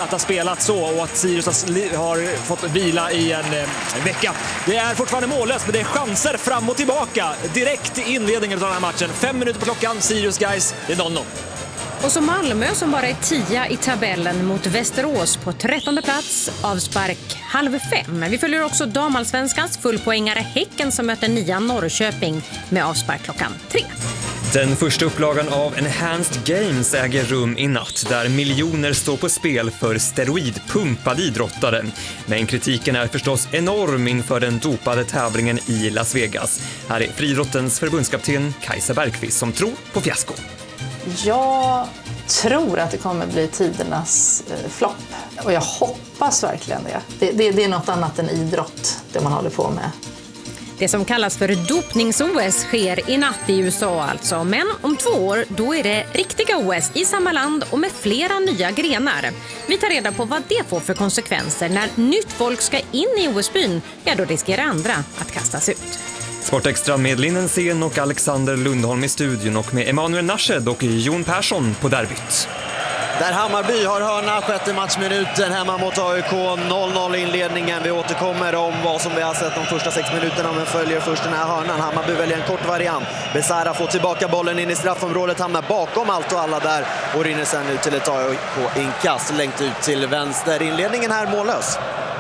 inte har spelat så och att Sirius har fått vila i en vecka. Det är fortfarande mållöst, men det är chanser fram och tillbaka direkt i inledningen av den här matchen. 5 minuter på klockan, Sirius guys, det är 0-0. Och så Malmö som bara är 10 i tabellen mot Västerås på 13:e plats, avspark 4:30. Vi följer också damallsvenskans fullpoängare Häcken som möter 9 Norrköping med avspark klockan 3. Den första upplagan av Enhanced Games äger rum i natt där miljoner står på spel för steroidpumpade idrottare. Men kritiken är förstås enorm inför den dopade tävlingen i Las Vegas. Här är friidrottens förbundskapten Kajsa Bergqvist som tror på fiasko. Jag tror att det kommer bli tidernas flopp och jag hoppas verkligen det. Det är något annat än idrott det man håller på med. Det som kallas för dopnings-OS sker i natt i USA alltså. Men om 2 år då är det riktiga OS i samma land och med flera nya grenar. Vi tar reda på vad det får för konsekvenser när nytt folk ska in i OS-byn. Ja, då riskerar andra att kastas ut. Sportextra med Linnen Sen och Alexander Lundholm i studion och med Emanuel Narshed och Jon Persson på derbyt. Där Hammarby har hörna 6:e matchminuten hemma mot AIK, 0-0 inledningen. Vi återkommer om vad som vi har sett de första 6 minuterna men följer först den här hörnan. Hammarby väljer en kort variant. Besara får tillbaka bollen in i straffområdet, hamnar bakom allt och alla där och rinner sen ut till ett AIK-inkast längt ut till vänster. Inledningen här mållös.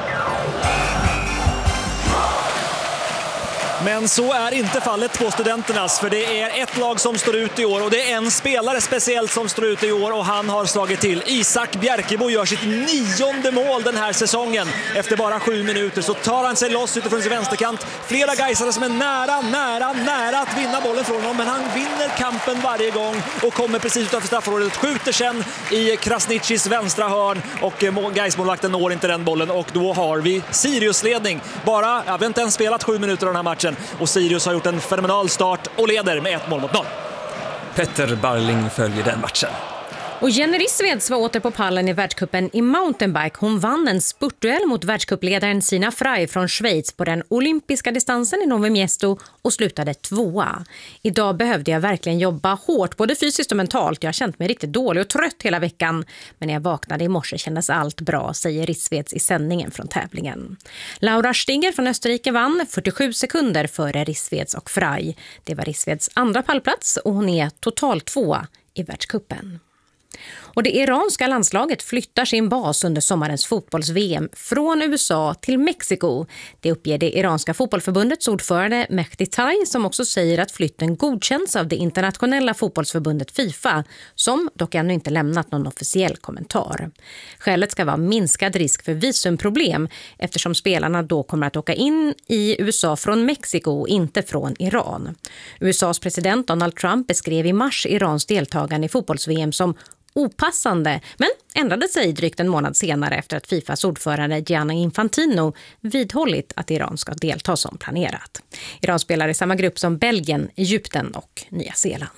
Men så är inte fallet på Studenternas, för det är ett lag som står ut i år och det är en spelare speciellt som står ut i år och han har slagit till. Isak Bjerkebo gör sitt 9:e mål den här säsongen. Efter bara 7 minuter så tar han sig loss utifrån sin vänsterkant. Flera gaisare som är nära att vinna bollen från honom, men han vinner kampen varje gång och kommer precis utanför straffområdet, skjuter sen i Krasniqis vänstra hörn och Gaismålvakten når inte den bollen och då har vi Sirius-ledning. Vi har inte ens spelat 7 minuter av den här matchen. Och Sirius har gjort en fenomenal start och leder med 1-0. Petter Barling följer den matchen. Och Jenny Rissveds var åter på pallen i världscupen i mountainbike. Hon vann en spurtduell mot världscupledaren Sina Frey från Schweiz på den olympiska distansen i Novi Miesto och slutade 2:a. Idag behövde jag verkligen jobba hårt, både fysiskt och mentalt. Jag har känt mig riktigt dålig och trött hela veckan. Men när jag vaknade i morse kändes allt bra, säger Rissveds i sändningen från tävlingen. Laura Stinger från Österrike vann 47 sekunder före Rissveds och Frey. Det var Rissveds andra pallplats och hon är totalt 2:a i världscupen. Och det iranska landslaget flyttar sin bas under sommarens fotbolls-VM från USA till Mexiko. Det uppger det iranska fotbollförbundets ordförande Mehdi Tai, som också säger att flytten godkänns av det internationella fotbollsförbundet FIFA, som dock ännu inte lämnat någon officiell kommentar. Skälet ska vara minskad risk för visumproblem eftersom spelarna då kommer att åka in i USA från Mexiko och inte från Iran. USAs president Donald Trump beskrev i mars Irans deltagande i fotbolls-VM som opassande, men ändrade sig drygt en månad senare efter att FIFAs ordförande Gianni Infantino vidhållit att Iran ska delta som planerat. Iran spelar i samma grupp som Belgien, Egypten och Nya Zeeland.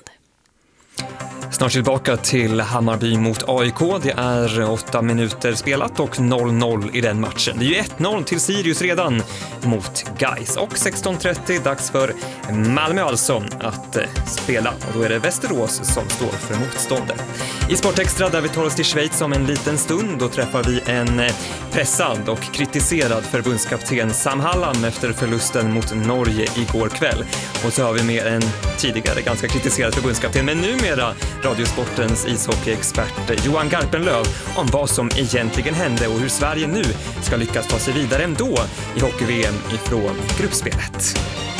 Snart tillbaka till Hammarby mot AIK. Det är 8 minuter spelat och 0-0 i den matchen. Det är ju 1-0 till Sirius redan mot Gais. Och 16:30 dags för Malmö alltså att spela. Och då är det Västerås som står för motståndet. I Sportextra där vi tar oss till Schweiz om en liten stund. Då träffar vi en pressad och kritiserad förbundskapten Sam Hallam efter förlusten mot Norge igår kväll. Och så har vi med en tidigare ganska kritiserad förbundskapten, men numera Radiosportens ishockeyexpert Johan Garpenlöv om vad som egentligen hände och hur Sverige nu ska lyckas ta sig vidare ändå i hockey-VM ifrån gruppspelet.